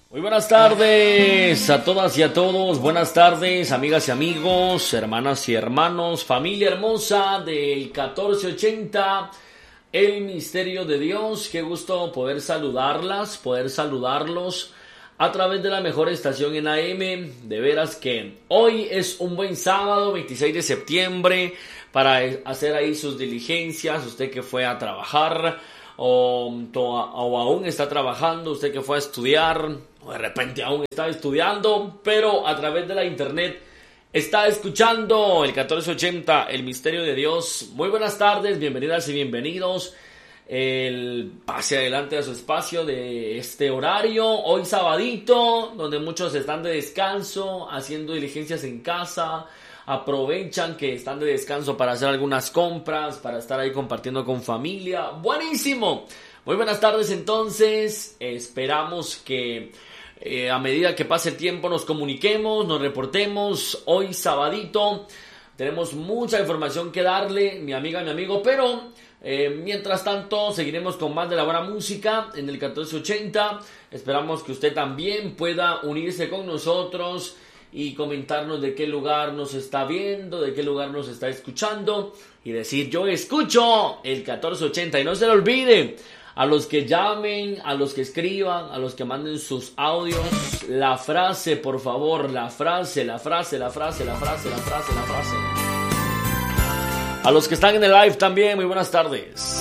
Muy buenas tardes a todas y a todos, buenas tardes amigas y amigos, hermanas y hermanos, familia hermosa del 1480, el misterio de Dios. Qué gusto poder saludarlas, poder saludarlos a través de la mejor estación en AM. De veras que hoy es un buen sábado, 26 de septiembre, para hacer ahí sus diligencias, usted que fue a trabajar o aún está trabajando, usted que fue a estudiar, o de repente aún está estudiando, pero a través de la internet está escuchando el 1480, el misterio de Dios. Muy buenas tardes, bienvenidas y bienvenidos. Pase adelante a su espacio de este horario, hoy sabadito, donde muchos están de descanso, haciendo diligencias en casa. Aprovechan que están de descanso para hacer algunas compras, para estar ahí compartiendo con familia. ¡Buenísimo! Muy buenas tardes entonces. Esperamos que a medida que pase el tiempo nos comuniquemos, nos reportemos. Hoy sabadito tenemos mucha información que darle, mi amiga, mi amigo, pero mientras tanto seguiremos con más de la buena música en el 1480. Esperamos que usted también pueda unirse con nosotros y comentarnos de qué lugar nos está viendo, de qué lugar nos está escuchando, y decir: yo escucho el 1480. Y no se le olvide, a los que llamen, a los que escriban, a los que manden sus audios, la frase, por favor, la frase. A los que están en el live también, muy buenas tardes.